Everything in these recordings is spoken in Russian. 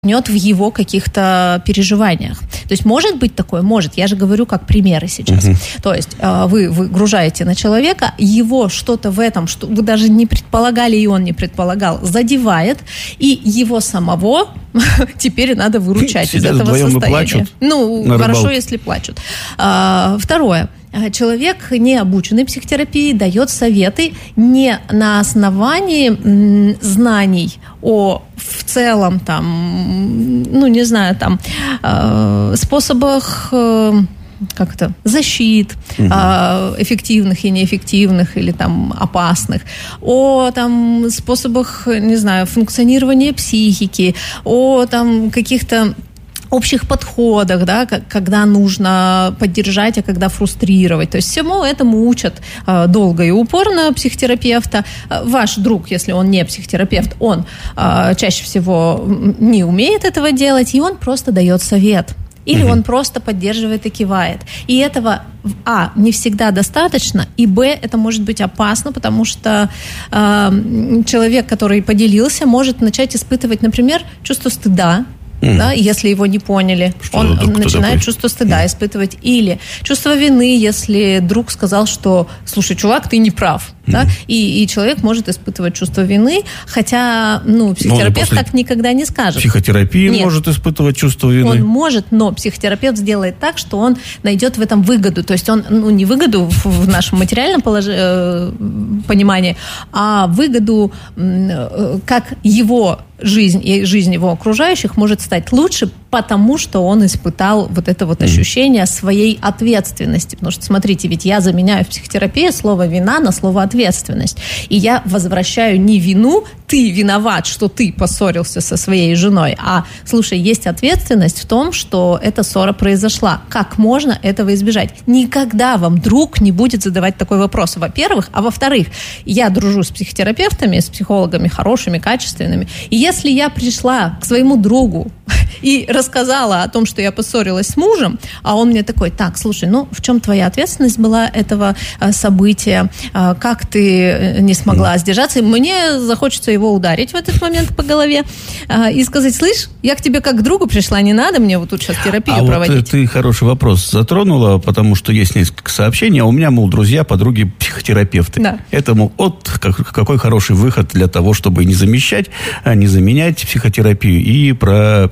в его каких-то переживаниях. То есть может быть такое? Может. Я же говорю как примеры сейчас. То есть вы выгружаете на человека, его что-то в этом, что вы даже не предполагали, и он не предполагал, задевает, и его самого теперь надо выручать из этого состояния. Хорошо, если плачут. Второе. Человек, не обученный психотерапией, дает советы не на основании знаний в целом способах защит, эффективных и неэффективных или опасных, о способах, функционирования психики, о каких-то общих подходах, когда нужно поддержать, а когда фрустрировать. То есть всему этому учат долго и упорно психотерапевта. Ваш друг, если он не психотерапевт, он чаще всего не умеет этого делать, и он просто дает совет. Или он просто поддерживает и кивает. И этого, не всегда достаточно, и, это может быть опасно, потому что человек, который поделился, может начать испытывать, например, чувство стыда, если его не поняли. Он начинает чувство стыда испытывать. Или чувство вины, если друг сказал, что, слушай, чувак, ты не прав. И человек может испытывать чувство вины, хотя психотерапевт так никогда не скажет. Психотерапия может испытывать чувство вины. Он может, но психотерапевт сделает так, что он найдет в этом выгоду. То есть он не выгоду в нашем материальном понимании, а выгоду, как его жизнь и жизнь его окружающих может стать лучше, потому что он испытал это ощущение своей ответственности. Потому что, смотрите, ведь я заменяю в психотерапии слово «вина» на слово «ответственность». И я возвращаю не вину, ты виноват, что ты поссорился со своей женой, а, слушай, есть ответственность в том, что эта ссора произошла. Как можно этого избежать? Никогда вам друг не будет задавать такой вопрос, во-первых. А во-вторых, я дружу с психотерапевтами, с психологами хорошими, качественными. И если я пришла к своему другу и рассказала о том, что я поссорилась с мужем, а он мне такой: так, слушай, в чем твоя ответственность была этого события, как ты не смогла сдержаться, и мне захочется его ударить в этот момент по голове и сказать: слышь, я к тебе как к другу пришла, не надо мне тут сейчас терапию проводить. Ты хороший вопрос затронула, потому что есть несколько сообщений, а у меня, друзья, подруги психотерапевты. Да. Это, какой хороший выход для того, чтобы не замещать, не заменять психотерапию, и про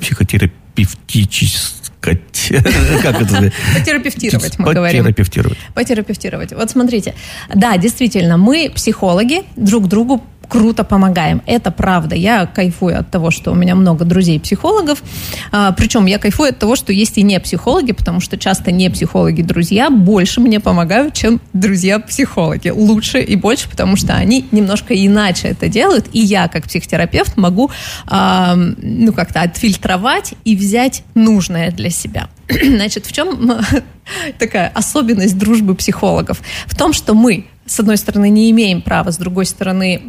потерапевтировать, мы говорим. Потерапевтировать. Вот смотрите. Да, действительно, мы, психологи, друг другу круто помогаем. Это правда. Я кайфую от того, что у меня много друзей-психологов. Причем я кайфую от того, что есть и не психологи, потому что часто не психологи-друзья больше мне помогают, чем друзья-психологи. Лучше и больше, потому что они немножко иначе это делают. И я, как психотерапевт, могу как-то отфильтровать и взять нужное для себя. Значит, в чем такая особенность дружбы психологов? В том, что мы, с одной стороны, не имеем права, с другой стороны,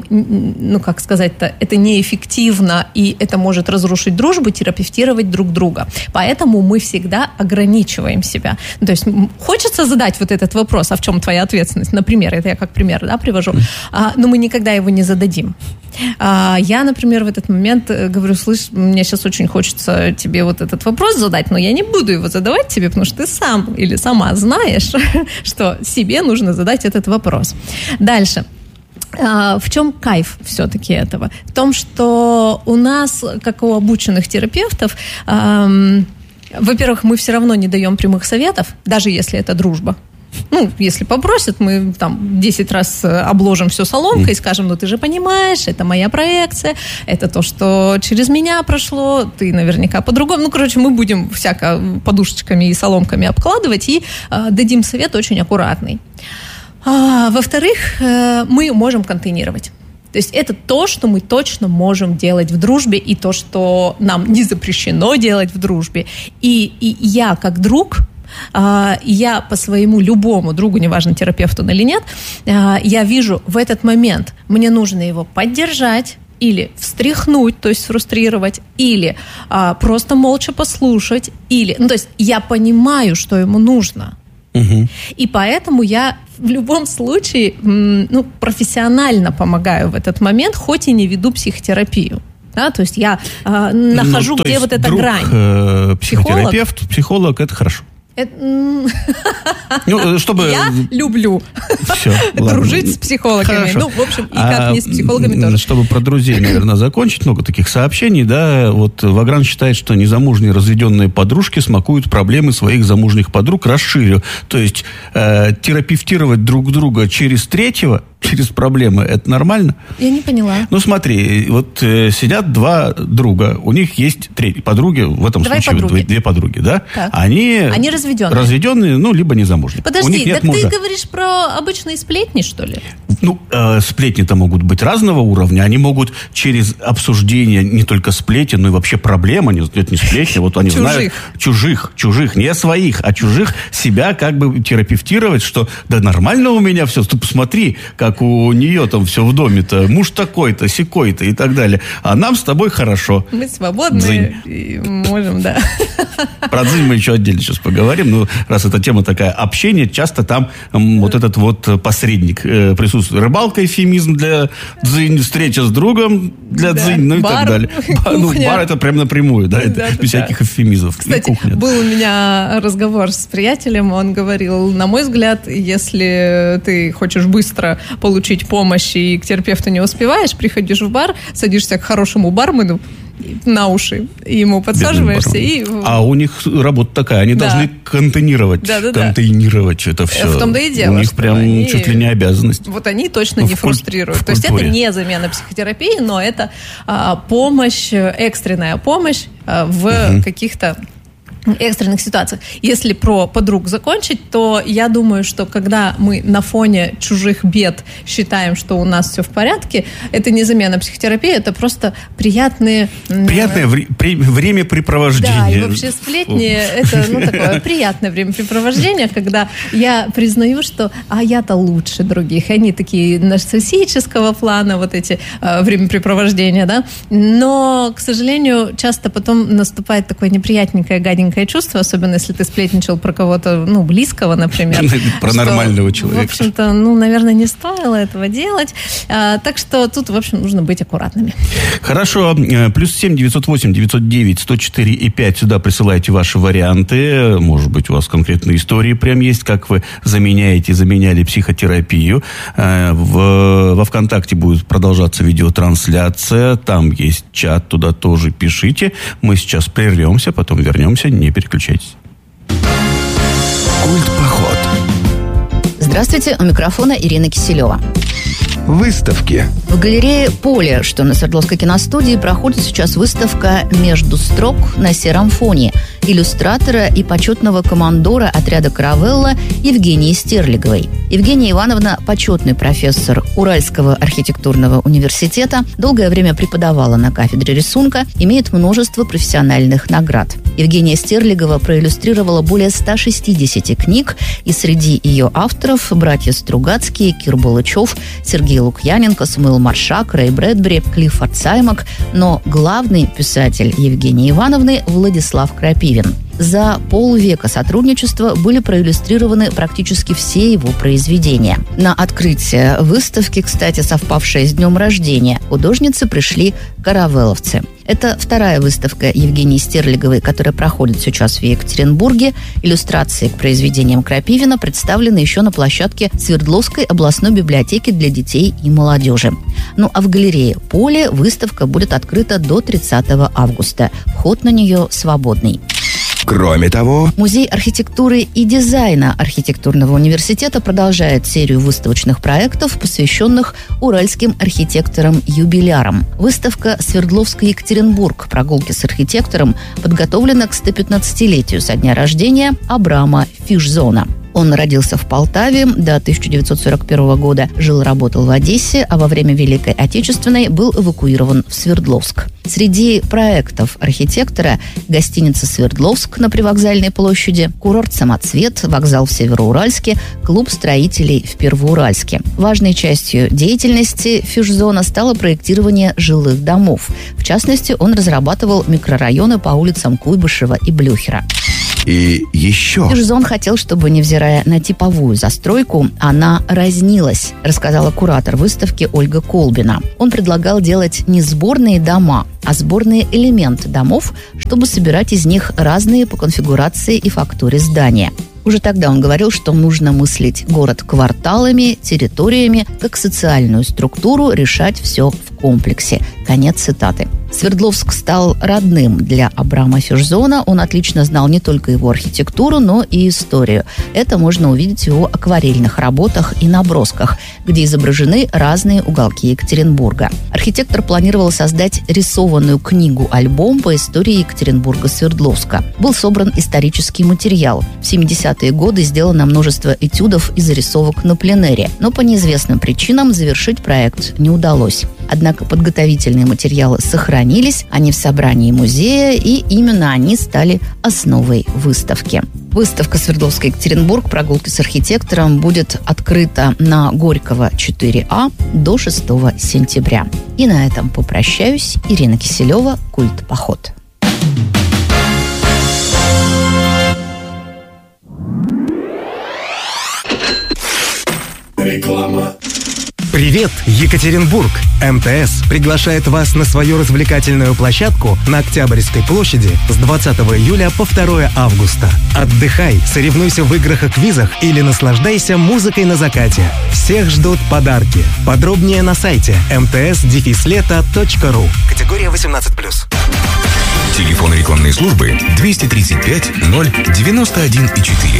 это неэффективно, и это может разрушить дружбу, терапевтировать друг друга. Поэтому мы всегда ограничиваем себя. То есть хочется задать этот вопрос: а в чем твоя ответственность? Например, это я как пример привожу. Но мы никогда его не зададим. Я, например, в этот момент говорю: слышь, мне сейчас очень хочется тебе этот вопрос задать, но я не буду его задавать тебе, потому что ты сам или сама знаешь, что себе нужно задать этот вопрос. Дальше. В чем кайф все-таки этого? В том, что у нас, как у обученных терапевтов, во-первых, мы все равно не даем прямых советов, даже если это дружба. Если попросят, мы 10 раз обложим все соломкой и скажем: ты же понимаешь, это моя проекция, это то, что через меня прошло, ты наверняка по-другому. Мы будем всяко подушечками и соломками обкладывать и дадим совет очень аккуратный. Во-вторых, мы можем контейнировать. То есть это то, что мы точно можем делать в дружбе, и то, что нам не запрещено делать в дружбе. И я, как друг, я по своему любому другу, неважно, терапевту он или нет, я вижу в этот момент, мне нужно его поддержать, или встряхнуть, то есть сфрустрировать, или просто молча послушать, или... то есть я понимаю, что ему нужно. И поэтому я в любом случае профессионально помогаю в этот момент, хоть и не веду психотерапию. Да? То есть я нахожу, где вот эта грань. Психолог – это хорошо. Чтобы... Я люблю дружить с психологами. Хорошо. Ну, в общем, и как не с психологами тоже. Чтобы про друзей, наверное, закончить, много таких сообщений, да, вот Вагран считает, что незамужние разведенные подружки смакуют проблемы своих замужних подруг. Расширю. То есть терапевтировать друг друга через третьего, через проблемы, это нормально? Я не поняла. Ну, смотри, вот сидят два друга, у них есть третьи подруги, в этом случае две подруги, да? Так. Они разведенные, ну, либо незамужние. Подожди, так ты говоришь про обычные сплетни, что ли? Ну, сплетни-то могут быть разного уровня, они могут через обсуждение не только сплетен, но и вообще проблем, это не сплетни, вот они знают чужих, не своих, а чужих, себя как бы терапевтировать, что да нормально у меня все, ты посмотри, как у нее там все в доме-то, муж такой-то, сякой-то и так далее. А нам с тобой хорошо. Мы свободны и можем, да. Про дзынь мы еще отдельно сейчас поговорим. Ну, раз эта тема такая общение, часто там вот этот вот посредник присутствует. Рыбалка — эвфемизм для дзынь, встреча с другом для дзынь, ну и так далее. Бар — это прям напрямую, да, без всяких эвфемизмов. Кстати, был у меня разговор с приятелем, он говорил, на мой взгляд, если ты хочешь быстро получить помощь и к терапевту не успеваешь, приходишь в бар, садишься к хорошему бармену на уши, и ему подсаживаешься. А у них работа такая, они должны контейнировать это все. В том-то и дело. У них прям чуть ли не обязанность. Вот они точно не фрустрируют. То есть это не замена психотерапии, но это помощь, экстренная помощь в каких-то экстренных ситуациях. Если про подруг закончить, то я думаю, что когда мы на фоне чужих бед считаем, что у нас все в порядке, это не замена психотерапии, это просто приятное времяпрепровождение. Да, и вообще сплетни это такое приятное времяпрепровождение, когда я признаю, что я-то лучше других. Они такие нарциссического плана, вот эти времяпрепровождения, да. Но, к сожалению, часто потом наступает такое неприятненькое, гаденькое чувство, особенно если ты сплетничал про кого-то, близкого, например. Про нормального человека. В общем-то, наверное, не стоило этого делать. Так что тут, в общем, нужно быть аккуратными. Хорошо. +7 908 909 104 и 5. Сюда присылайте ваши варианты. Может быть, у вас конкретные истории прям есть, как вы заменяли психотерапию. Во ВКонтакте будет продолжаться видеотрансляция. Там есть чат, туда тоже пишите. Мы сейчас прервемся, потом вернемся. Не переключайтесь. Культпоход. Здравствуйте, у микрофона Ирина Киселева. Выставки. В галерее «Поле», что на Свердловской киностудии, проходит сейчас выставка «Между строк» на сером фоне иллюстратора и почетного командора отряда «Каравелла» Евгении Стерлиговой. Евгения Ивановна – почетный профессор Уральского архитектурного университета, долгое время преподавала на кафедре рисунка, имеет множество профессиональных наград. Евгения Стерлигова проиллюстрировала более 160 книг, и среди ее авторов – братья Стругацкие, Кир Булычев, Сергей Лукьяненко, Самуил Маршак, Рэй Брэдбери, Клиффорд Саймак, но главный писатель Евгении Ивановны – Владислав Крапивин. За полвека сотрудничества были проиллюстрированы практически все его произведения. На открытие выставки, кстати, совпавшее с днем рождения, художницы пришли каравелловцы. Это вторая выставка Евгении Стерлиговой, которая проходит сейчас в Екатеринбурге. Иллюстрации к произведениям Крапивина представлены еще на площадке Свердловской областной библиотеки для детей и молодежи. Ну а в галерее «Поле» выставка будет открыта до 30 августа. Вход на нее свободный. Кроме того, Музей архитектуры и дизайна архитектурного университета продолжает серию выставочных проектов, посвященных уральским архитекторам-юбилярам. Выставка «Свердловский Екатеринбург. Прогулки с архитектором» подготовлена к 115-летию со дня рождения Абрама Фишзона. Он родился в Полтаве, до 1941 года жил-работал в Одессе, а во время Великой Отечественной был эвакуирован в Свердловск. Среди проектов архитектора гостиница «Свердловск» на Привокзальной площади, курорт «Самоцвет», вокзал в Североуральске, клуб строителей в Первоуральске. Важной частью деятельности Фишзона стало проектирование жилых домов. В частности, он разрабатывал микрорайоны по улицам Куйбышева и Блюхера. И еще. Фюрзон хотел, чтобы, невзирая на типовую застройку, она разнилась, рассказала куратор выставки Ольга Колбина. Он предлагал делать не сборные дома, а сборные элементы домов, чтобы собирать из них разные по конфигурации и фактуре здания. Уже тогда он говорил, что нужно мыслить город кварталами, территориями, как социальную структуру, решать все в комплексе. Конец цитаты. Свердловск стал родным для Абрама Фюрзона. Он отлично знал не только его архитектуру, но и историю. Это можно увидеть в его акварельных работах и набросках, где изображены разные уголки Екатеринбурга. Архитектор планировал создать рисованную книгу-альбом по истории Екатеринбурга-Свердловска. Был собран исторический материал. В 70-е годы сделано множество этюдов и зарисовок на пленэре, но по неизвестным причинам завершить проект не удалось. Однако подготовительные материалы сохранились, они в собрании музея, и именно они стали основой выставки. Выставка «Свердловский Екатеринбург. Прогулки с архитектором» будет открыта на Горького, 4А до 6 сентября. И на этом попрощаюсь. Ирина Киселева, «Культ-поход». Реклама. Привет, Екатеринбург! МТС приглашает вас на свою развлекательную площадку на Октябрьской площади с 20 июля по 2 августа. Отдыхай, соревнуйся в играх и квизах или наслаждайся музыкой на закате. Всех ждут подарки. Подробнее на сайте mts-лето.ру. Категория 18+. Телефон рекламной службы 235 091 4.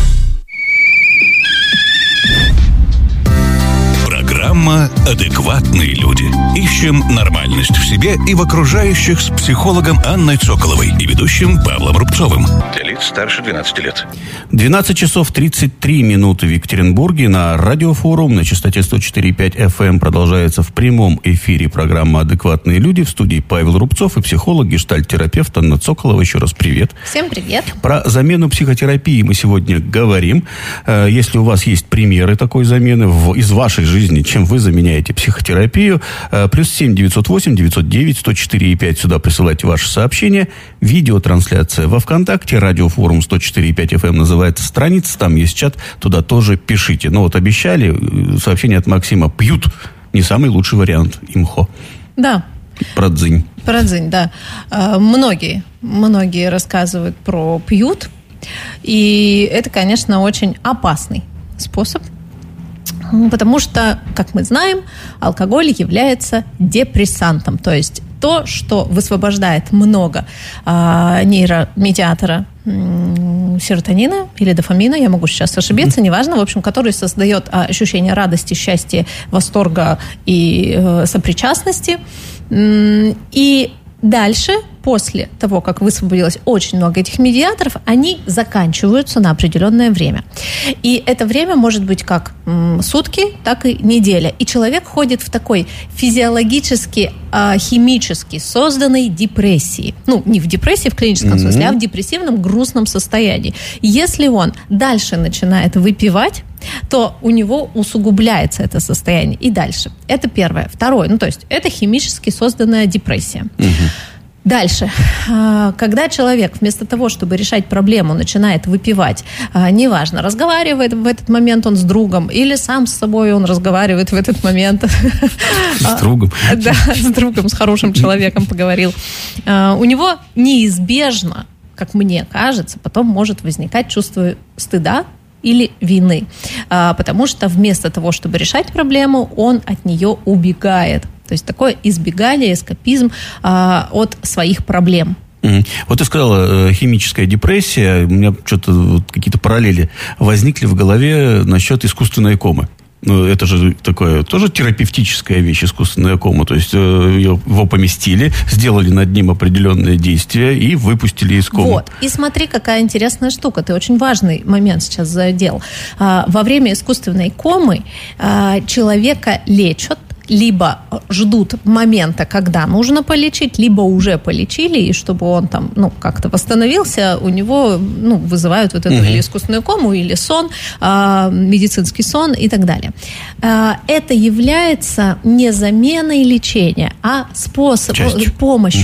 Программа «Адекватные люди». Ищем нормальность в себе и в окружающих с психологом Анной Цоколовой и ведущим Павлом Рубцовым. Для лиц старше 12 лет. 12 часов 33 минуты в Екатеринбурге. На радиофорум на частоте 104,5 FM продолжается в прямом эфире программа «Адекватные люди». В студии Павел Рубцов и психолог, гештальт-терапевт Анна Цоколова. Еще раз привет. Всем привет. Про замену психотерапии мы сегодня говорим. Если у вас есть примеры такой замены из вашей жизни, чем вы заменяете психотерапию, плюс 7 908 909 104,5. Сюда присылайте ваши сообщения. Видеотрансляция во ВКонтакте. Радиофорум 104,5 FM называется страница. Там есть чат. Туда тоже пишите. Ну вот обещали. Сообщение от Максима. Пьют. Не самый лучший вариант. Имхо. Да. Про дзынь. Про дзынь, да. Многие рассказывают про пьют. И это, конечно, очень опасный способ. Потому что, как мы знаем, алкоголь является депрессантом. То есть то, что высвобождает много нейромедиатора серотонина или дофамина, я могу сейчас ошибиться, неважно, в общем, который создает ощущение радости, счастья, восторга и сопричастности. И дальше, после того, как высвободилось очень много этих медиаторов, они заканчиваются на определенное время. И это время может быть как сутки, так и неделя. И человек ходит в такой физиологически, химически созданной депрессии. Ну, не в депрессии в клиническом смысле, а в депрессивном грустном состоянии. Если он дальше начинает выпивать, то у него усугубляется это состояние. И дальше. Это первое. Второе. Ну, то есть, это химически созданная депрессия. Дальше. Когда человек вместо того, чтобы решать проблему, начинает выпивать, неважно, разговаривает в этот момент он с другом или сам с собой он разговаривает в этот момент. С другом. Да, с другом, с хорошим человеком поговорил. У него неизбежно, как мне кажется, потом может возникать чувство стыда или вины, потому что вместо того, чтобы решать проблему, он от нее убегает. То есть такое избегание, эскапизм от своих проблем. Вот ты сказала, химическая депрессия. У меня что-то какие-то параллели возникли в голове насчет искусственной комы. Ну, это же такое тоже терапевтическая вещь, искусственная кома. То есть его поместили, сделали над ним определенные действия и выпустили из комы. Вот. И смотри, какая интересная штука. Ты очень важный момент сейчас задел. Во время искусственной комы человека лечат, либо ждут момента, когда нужно полечить, либо уже полечили, и чтобы он там, как-то восстановился, у него, вызывают вот эту или искусственную кому, или сон, медицинский сон и так далее. Это является не заменой лечения, а способом, помощью.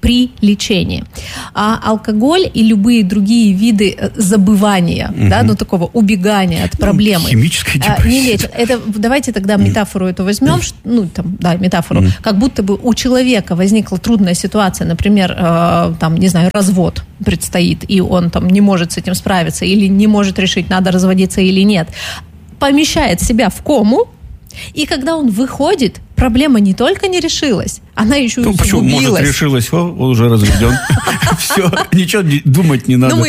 при лечении. А алкоголь и любые другие виды забывания, да, ну, такого убегания от проблемы. Химическая депрессия. Не лечат. Это, давайте тогда метафору эту возьмем, ну, там, да, метафору, как будто бы у человека возникла трудная ситуация, например, там, не знаю, развод предстоит, и он там не может с этим справиться, или не может решить, надо разводиться или нет. Помещает себя в кому, и когда он выходит, проблема не только не решилась, она еще и усугубилась. Почему? Может, решилась, он уже разведен. Все, ничего думать не надо. Ну, мы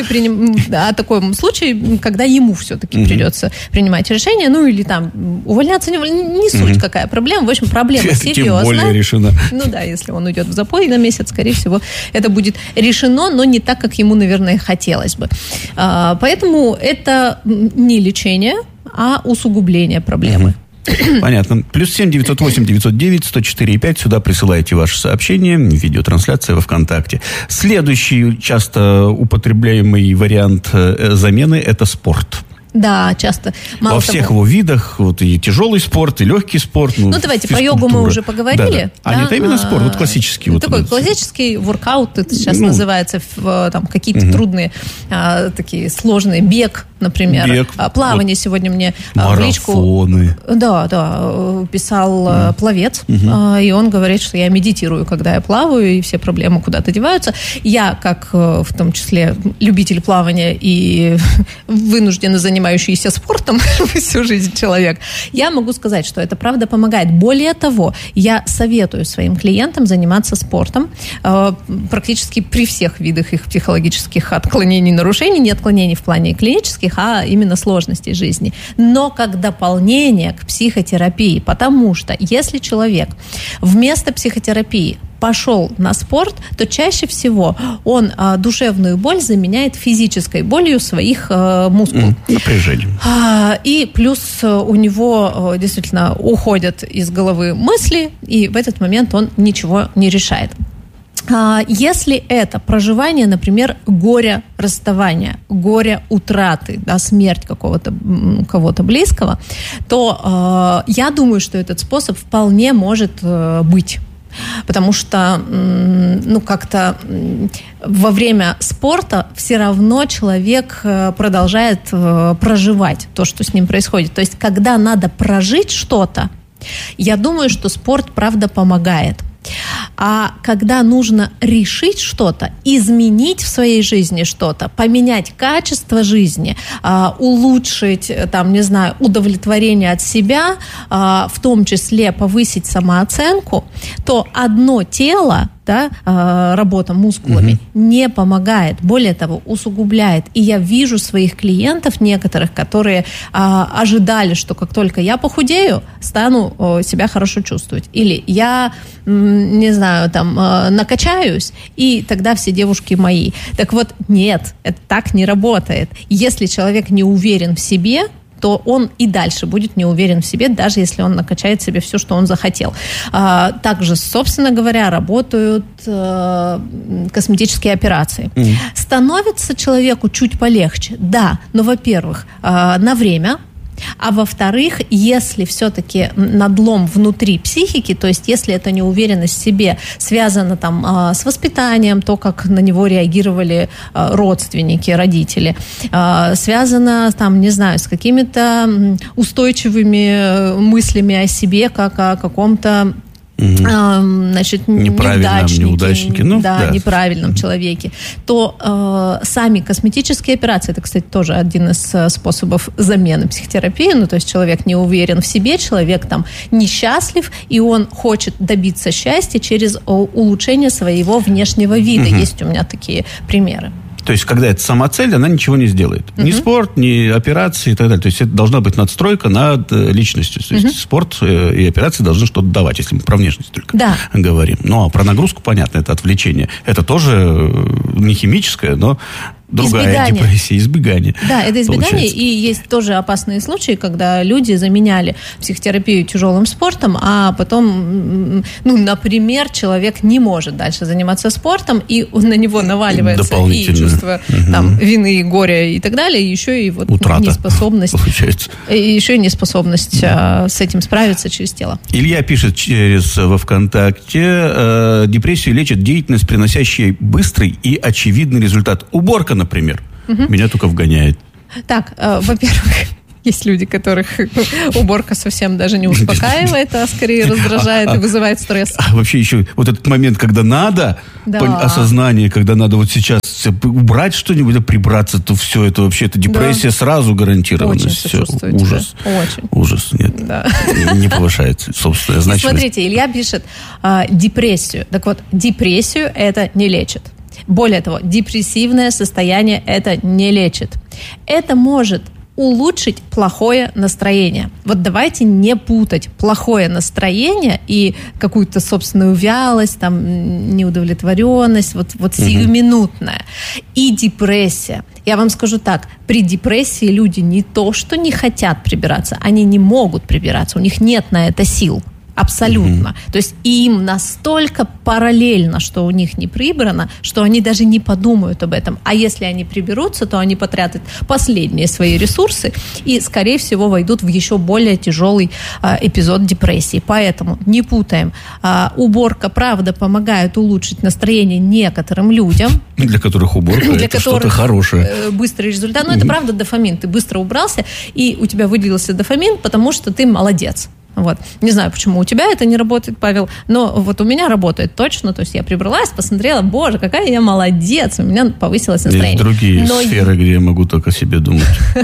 о таком случае, когда ему все-таки придется принимать решение, ну, или там увольняться, не суть какая проблема. В общем, проблема серьезная. Тем более решена. Ну да, если он уйдет в запой на месяц, скорее всего, это будет решено, но не так, как ему, наверное, хотелось бы. Поэтому это не лечение, а усугубление проблемы. Понятно. +7 908 909 104 5. Сюда присылайте ваши сообщения. Видеотрансляция во ВКонтакте. Следующий часто употребляемый вариант замены – это спорт. Да, часто. Во всех его видах, вот и тяжелый спорт, и легкий спорт. Ну, давайте, про йогу мы уже поговорили. Да. Нет, именно спорт, вот классический. Вот такой классический воркаут, это сейчас называется, там какие-то трудные, такие сложные, бег, например. Плавание вот. Сегодня мне в личку... Марафоны. Да, писал пловец, и он говорит, что я медитирую, когда я плаваю, и все проблемы куда-то деваются. Я, как в том числе любитель плавания и вынужденно занимающийся спортом всю жизнь человек, я могу сказать, что это правда помогает. Более того, я советую своим клиентам заниматься спортом практически при всех видах их психологических отклонений, нарушений, не отклонений в плане клинических, а именно сложностей жизни. Но как дополнение к психотерапии, потому что если человек вместо психотерапии пошел на спорт, то чаще всего он душевную боль заменяет физической болью своих мускул. Напряжением. И плюс у него действительно уходят из головы мысли, и в этот момент он ничего не решает. Если это проживание, например, горя расставания, горя утраты, да, смерть кого-то близкого, то я думаю, что этот способ вполне может быть. Потому что, ну, как-то во время спорта все равно человек продолжает проживать то, что с ним происходит. То есть, когда надо прожить что-то, я думаю, что спорт, правда, помогает. А когда нужно решить что-то, изменить в своей жизни что-то, поменять качество жизни, улучшить, там, не знаю, удовлетворение от себя, в том числе повысить самооценку, то одно тело, да, работа мускулами не помогает, более того, усугубляет. И я вижу своих клиентов некоторых, которые ожидали, что как только я похудею, стану себя хорошо чувствовать. Или я, не знаю, там, накачаюсь, и тогда все девушки мои. Так вот, нет, это так не работает. Если человек не уверен в себе, то он и дальше будет не уверен в себе, даже если он накачает себе все, что он захотел. Также, собственно говоря, работают косметические операции. Становится человеку чуть полегче, да, но, во-первых, на время. А во-вторых, если все-таки надлом внутри психики, то есть если эта неуверенность в себе связана там с воспитанием, то, как на него реагировали родственники, родители, связана там, не знаю, с какими-то устойчивыми мыслями о себе, как о каком-то значит, неудачнике, неправильном человеке, то сами косметические операции, это, кстати, тоже один из способов замены психотерапии, ну, то есть человек не уверен в себе, человек там несчастлив, и он хочет добиться счастья через улучшение своего внешнего вида. Есть у меня такие примеры. То есть, когда это самоцель, она ничего не сделает. Ни спорт, ни операции и так далее. То есть, это должна быть надстройка над личностью. То есть, спорт и операции должны что-то давать, если мы про внешность только говорим. Ну, а про нагрузку, понятно, это отвлечение. Это тоже не химическое, но другая депрессия, избегание. Да, это избегание, и есть тоже опасные случаи, когда люди заменяли психотерапию тяжелым спортом, а потом, например, человек не может дальше заниматься спортом, и на него наваливается и чувство вины, горя и так далее, и еще и утрата, неспособность, получается. И еще и неспособность с этим справиться через тело. Илья пишет во ВКонтакте: депрессию лечит деятельность, приносящая быстрый и очевидный результат. Уборка, например, меня только вгоняет. Так, во-первых, есть люди, которых уборка совсем даже не успокаивает, а скорее раздражает и вызывает стресс. А вообще еще вот этот момент, когда надо, осознание, когда надо вот сейчас убрать что-нибудь, прибраться, то все это вообще, это депрессия сразу гарантирована. Очень все. Ужас. Очень. Ужас, нет. Да. Не повышается собственная значимость. Смотрите, Илья пишет депрессию. Так вот, депрессию это не лечит. Более того, депрессивное состояние это не лечит. Это может улучшить плохое настроение. Вот давайте не путать плохое настроение и какую-то собственную вялость, неудовлетворенность, вот сиюминутная. И депрессия. Я вам скажу так, при депрессии люди не то, что не хотят прибираться, они не могут прибираться, у них нет на это сил. Абсолютно. То есть им настолько параллельно, что у них не прибрано, что они даже не подумают об этом. А если они приберутся, то они потратят последние свои ресурсы и, скорее всего, войдут в еще более тяжелый эпизод депрессии. Поэтому не путаем. Уборка, правда, помогает улучшить настроение некоторым людям. Для которых уборка это что-то хорошее. Быстрый результат. Но это правда дофамин. Ты быстро убрался, и у тебя выделился дофамин, потому что ты молодец. Вот. Не знаю, почему у тебя это не работает, Павел, но вот у меня работает точно. То есть я прибралась, посмотрела, боже, какая я молодец, у меня повысилось настроение. Есть другие сферы, где я могу только о себе думать.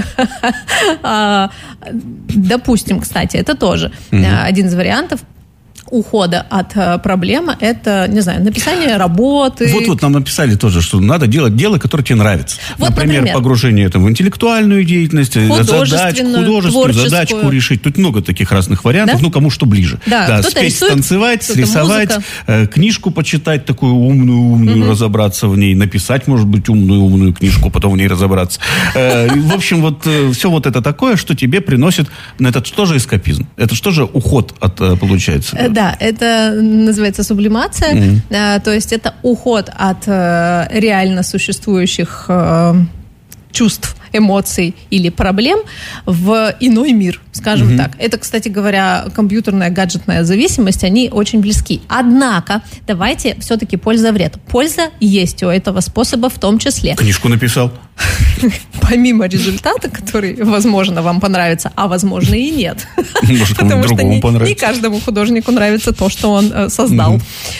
Допустим, кстати, это тоже один из вариантов ухода от проблемы, это, не знаю, написание работы. Вот нам написали тоже, что надо делать дело, которое тебе нравится. Вот, например, погружение в интеллектуальную деятельность, художественную задачку решить. Тут много таких разных вариантов, кому что ближе. Да, спеть, рисует, станцевать, рисовать, книжку почитать, такую умную, разобраться в ней, написать, может быть, умную книжку, потом в ней разобраться. В общем, все вот это такое, что тебе приносит, это что же эскапизм? Это что же уход получается? Да, это называется сублимация, то есть это уход от реально существующих чувств, эмоций или проблем в иной мир, скажем так. Это, кстати говоря, компьютерная, гаджетная зависимость, они очень близки. Однако, давайте все-таки польза-вред. Польза есть у этого способа в том числе. Книжку написал. Помимо результата, который, возможно, вам понравится, а возможно и нет. Может, потому что не каждому художнику нравится то, что он создал.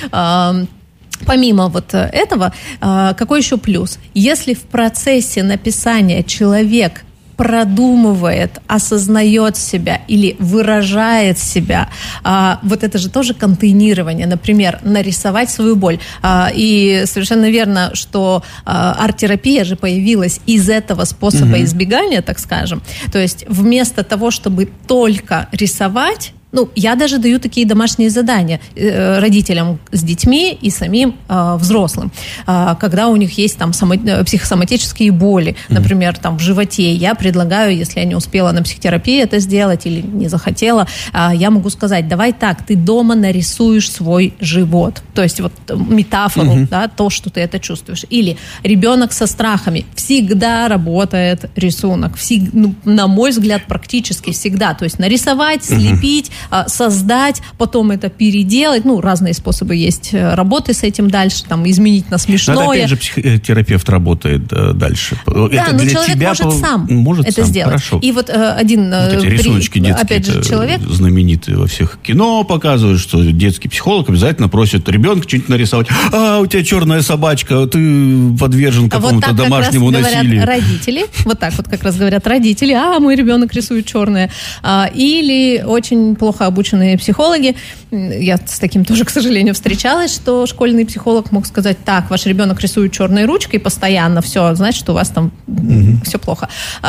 Помимо этого, какой еще плюс? Если в процессе написания человек продумывает, осознает себя или выражает себя, это же тоже контейнирование. Например, нарисовать свою боль. И совершенно верно, что арт-терапия же появилась из этого способа избегания, так скажем. То есть вместо того, чтобы только рисовать, я даже даю такие домашние задания родителям с детьми и самим взрослым. Когда у них есть психосоматические боли, например, в животе, я предлагаю, если я не успела на психотерапии это сделать или не захотела, я могу сказать, давай так, ты дома нарисуешь свой живот. То есть метафору, то, что ты это чувствуешь. Или ребенок со страхами. Всегда работает рисунок. На мой взгляд, практически всегда. То есть нарисовать, слепить, создать, потом это переделать. Разные способы есть работы с этим дальше, изменить на смешное. Но опять же психотерапевт работает дальше. Да, это но человек может сам это сделать. Хорошо. И один эти рисуночки детские, опять же, человек знаменитые во всех кино показывают, что детский психолог обязательно просит ребенка что-нибудь нарисовать. У тебя черная собачка, ты подвержен какому-то домашнему насилию. Родители, так как раз говорят родители, мой ребенок рисует черное. Или очень плохо плохо обученные психологи, я с таким тоже, к сожалению, встречалась, что школьный психолог мог сказать: так, ваш ребенок рисует черной ручкой постоянно, все, значит, у вас там все плохо.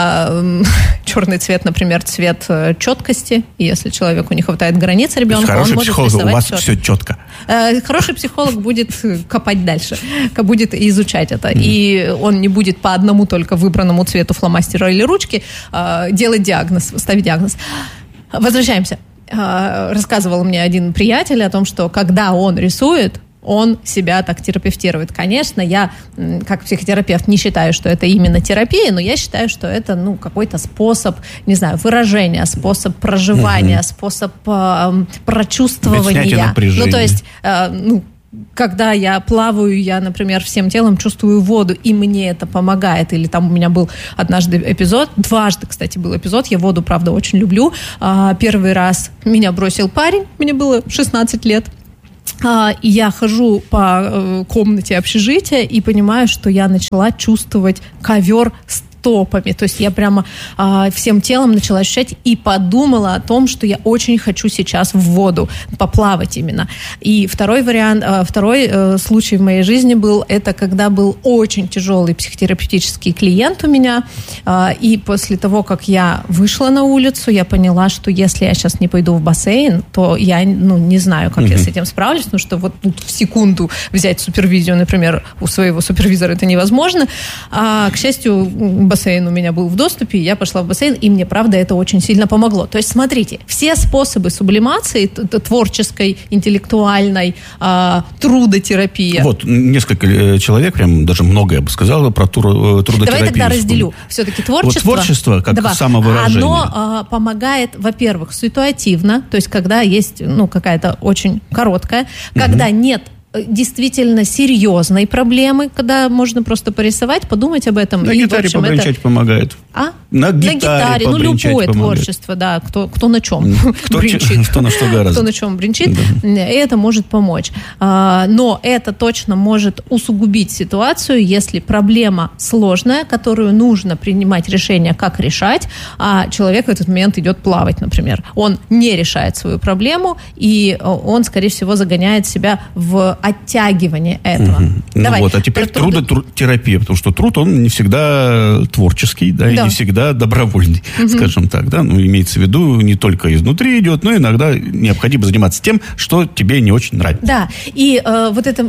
Черный цвет, например, цвет четкости, и если человеку не хватает границ ребенка, он может психолог, рисовать у вас четко. все четко. Хороший психолог будет копать дальше, будет изучать это, и он не будет по одному только выбранному цвету фломастера или ручки делать диагноз, ставить диагноз. Возвращаемся. Рассказывал мне один приятель о том, что когда он рисует, он себя так терапевтирует. Конечно, я, как психотерапевт, не считаю, что это именно терапия, но я считаю, что это, какой-то способ, не знаю, выражения, способ проживания, способ прочувствования. Напряжение. То есть, когда я плаваю, я, например, всем телом чувствую воду, и мне это помогает. Или там у меня был однажды эпизод, дважды, кстати, был эпизод, я воду, правда, очень люблю. Первый раз меня бросил парень, мне было 16 лет. И я хожу по комнате общежития и понимаю, что я начала чувствовать ковер стопами. То есть я прямо всем телом начала ощущать и подумала о том, что я очень хочу сейчас в воду, поплавать именно. И второй случай в моей жизни был, это когда был очень тяжелый психотерапевтический клиент у меня. И после того, как я вышла на улицу, я поняла, что если я сейчас не пойду в бассейн, то я не знаю, как я с этим справлюсь, потому что вот тут в секунду взять супервизию, например, у своего супервизора это невозможно. К счастью, бассейн у меня был в доступе, я пошла в бассейн, и мне, правда, это очень сильно помогло. То есть, смотрите, все способы сублимации, творческой, интеллектуальной, трудотерапии. Вот, несколько человек, прям даже много, я бы сказала, про трудотерапию. Давай тогда разделю. Все-таки творчество. Вот творчество, как самовыражение. Оно помогает, во-первых, ситуативно, то есть, когда есть, какая-то очень короткая, когда нет действительно серьезной проблемы, когда можно просто порисовать, подумать об этом. На гитаре побренчать помогает. На гитаре любое помогает. Творчество, да, кто на чем бренчит. Кто на что гораздо. Кто на чем бренчит, это может помочь. Но это точно может усугубить ситуацию, если проблема сложная, которую нужно принимать решение, как решать, а человек в этот момент идет плавать, например. Он не решает свою проблему, и он, скорее всего, загоняет себя в оттягивание этого. А теперь трудотерапия, потому что труд, он не всегда творческий, да, и не всегда добровольный, скажем так, да, имеется в виду, не только изнутри идет, но иногда необходимо заниматься тем, что тебе не очень нравится. Да, и вот это,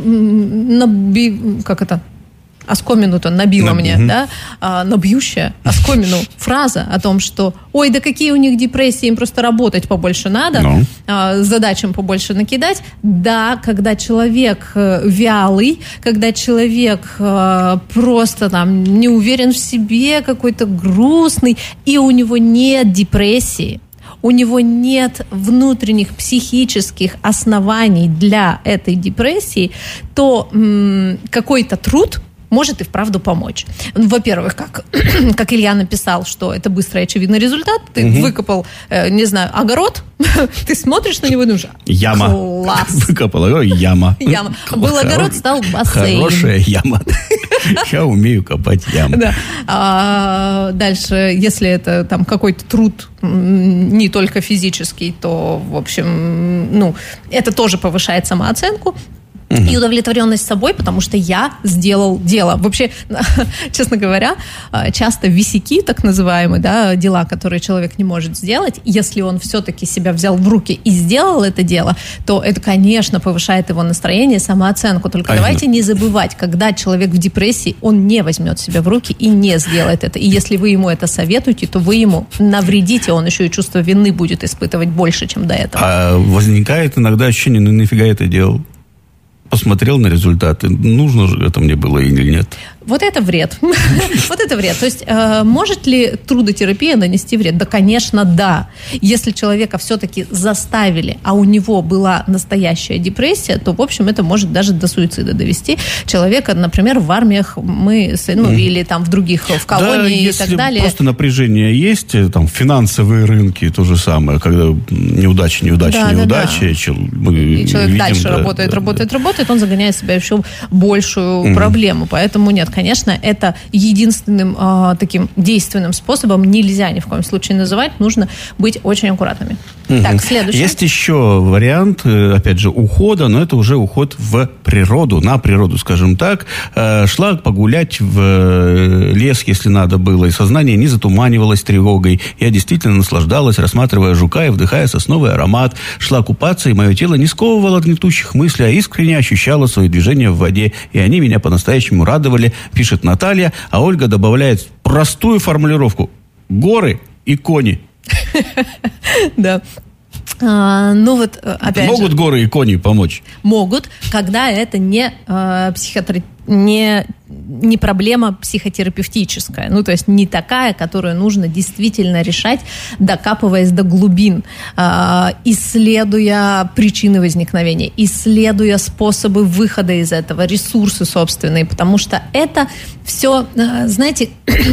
оскомину-то набила мне, да, набьющая оскомину фраза о том, что ой, да какие у них депрессии, им просто работать побольше надо, задачам побольше накидать. Да, когда человек вялый, когда человек просто там не уверен в себе, какой-то грустный, и у него нет депрессии, у него нет внутренних психических оснований для этой депрессии, то какой-то труд может и вправду помочь. Во-первых, как Илья написал, что это быстрый очевидный результат. Ты выкопал, огород, ты смотришь на него и думаешь: яма. Класс. Выкопал яма. Яма. Был огород, стал бассейн. Хорошая яма. Я умею копать яму. Да. Дальше, если это там какой-то труд не только физический, то, в общем, это тоже повышает самооценку. И удовлетворенность собой, потому что я сделал дело. Вообще, честно говоря, часто висяки, так называемые, да, дела, которые человек не может сделать, если он все-таки себя взял в руки и сделал это дело, то это, конечно, повышает его настроение, самооценку. Только давайте не забывать, когда человек в депрессии, он не возьмет себя в руки и не сделает это. И если вы ему это советуете, то вы ему навредите, он еще и чувство вины будет испытывать больше, чем до этого. А возникает иногда ощущение: нафига я это делал? Посмотрел на результаты, нужно же это мне было или нет. Вот это вред. Вот это вред. То есть, может ли трудотерапия нанести вред? Да, конечно, да. Если человека все-таки заставили, а у него была настоящая депрессия, то, в общем, это может даже до суицида довести человека, например, в армиях или там в других, в колонии и так далее. Просто напряжение есть, там финансовые рынки, то же самое, когда неудачи. И человек дальше работает, он загоняет себя в еще большую проблему. Поэтому нет, конечно, это единственным таким действенным способом нельзя ни в коем случае называть. Нужно быть очень аккуратными. Так, следующий. Есть еще вариант, опять же, ухода, но это уже уход в природу, на природу, скажем так. Шла погулять в лес, если надо было, и сознание не затуманивалось тревогой. Я действительно наслаждалась, рассматривая жука и вдыхая сосновый аромат. Шла купаться, и мое тело не сковывало гнетущих мыслей, а искренне ощущало свои движения в воде. И они меня по-настоящему радовали, пишет Наталья. А Ольга добавляет простую формулировку: горы и кони. Да. Ну вот, опять же. Могут горы и кони помочь? Могут, когда это не не проблема психотерапевтическая. Ну, то есть не такая, которую нужно действительно решать, докапываясь до глубин, исследуя причины возникновения, исследуя способы выхода из этого, ресурсы собственные, потому что это все, знаете,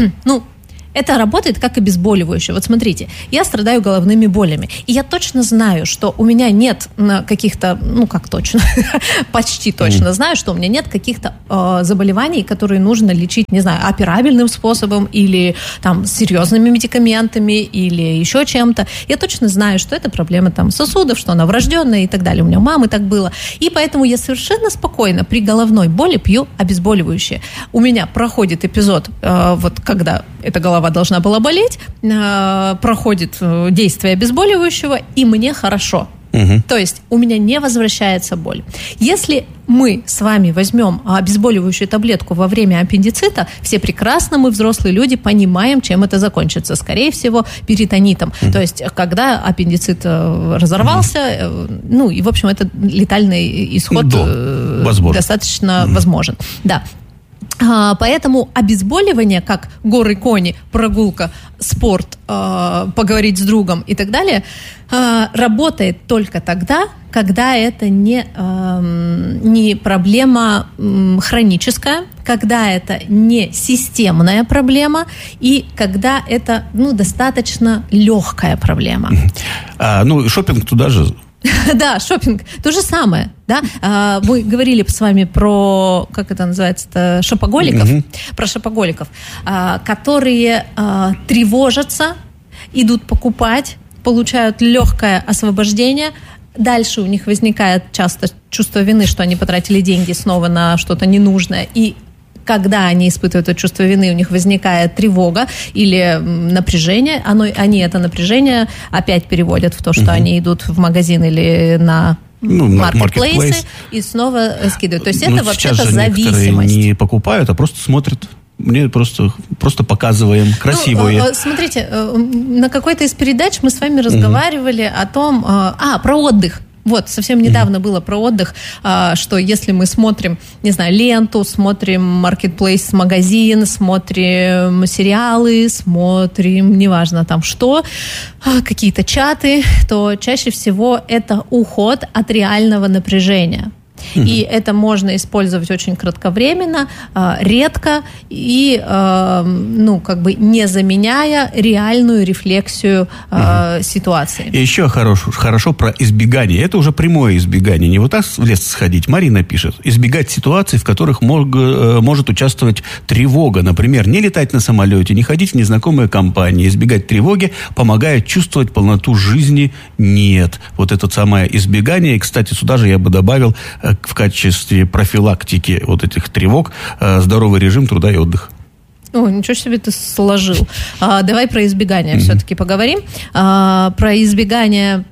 это работает как обезболивающее. Вот смотрите, я страдаю головными болями, и я точно знаю, что у меня нет каких-то, как точно, почти точно знаю, что у меня нет каких-то заболеваний, которые нужно лечить, не знаю, операбельным способом или там серьезными медикаментами или еще чем-то. Я точно знаю, что это проблема там сосудов, что она врожденная и так далее. У меня у мамы так было. И поэтому я совершенно спокойно при головной боли пью обезболивающее. У меня проходит эпизод, вот когда эта голова должна была болеть, проходит действие обезболивающего, и мне хорошо. То есть у меня не возвращается боль. Если мы с вами возьмем обезболивающую таблетку во время аппендицита, все прекрасно, мы взрослые люди, понимаем, чем это закончится. Скорее всего, перитонитом. То есть когда аппендицит разорвался, и, в общем, это летальный исход достаточно возможен. Да. Поэтому обезболивание, как горы, кони, прогулка, спорт, поговорить с другом и так далее, работает только тогда, когда это не проблема хроническая, когда это не системная проблема и когда это достаточно легкая проблема. Шопинг туда же. Да, шопинг. То же самое. Да? Мы говорили с вами про, как это называется, шопоголиков, про шопоголиков, которые тревожатся, идут покупать, получают легкое освобождение. Дальше у них возникает часто чувство вины, что они потратили деньги снова на что-то ненужное. И когда они испытывают это чувство вины, у них возникает тревога или напряжение, они это напряжение опять переводят в то, что они идут в магазин или на маркетплейсы и снова скидывают. То есть это вообще-то зависимость. Не покупают, а просто смотрят. Мне просто показываем красивые. Смотрите, на какой-то из передач мы с вами разговаривали о том, про отдых. Вот, совсем недавно было про отдых, что если мы смотрим, не знаю, ленту, смотрим маркетплейс, магазин, смотрим сериалы, смотрим, неважно там что, какие-то чаты, то чаще всего это уход от реального напряжения. И это можно использовать очень кратковременно, редко и, не заменяя реальную рефлексию ситуации. И еще хорошо про избегание. Это уже прямое избегание. Не вот так в лес сходить. Марина пишет. Избегать ситуаций, в которых может участвовать тревога. Например, не летать на самолете, не ходить в незнакомые компании. Избегать тревоги помогает чувствовать полноту жизни. Нет. Вот это самое избегание. И, кстати, сюда же я бы добавил в качестве профилактики вот этих тревог здоровый режим труда и отдыха. О, ничего себе ты сложил. Давай про избегание все-таки поговорим. Про избегание,